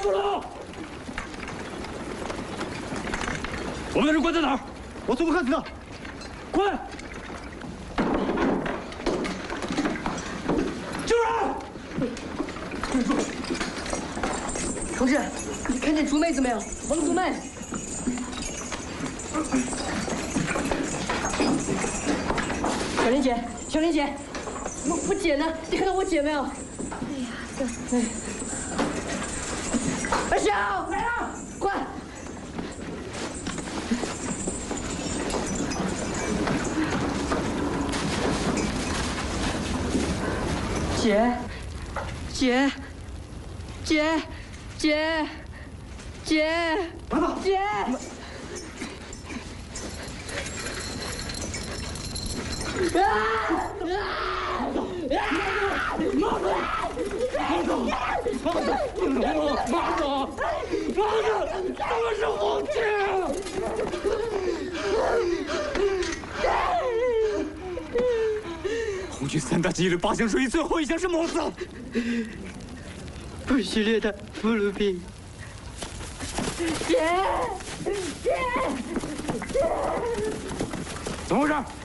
住了！我们的人关在哪儿？ 我怎么看知道？ 快！救人！ 同志，你看见竹妹子没有？王竹妹。小玲姐，小玲姐，我姐呢？你看到我姐没有？哎呀，这，二小来了，快！姐，姐，姐，姐，姐，姐。 红军3大纪律8项属于最后一项是谋刺， 不许虐待俘虏兵。姐， 怎么回事？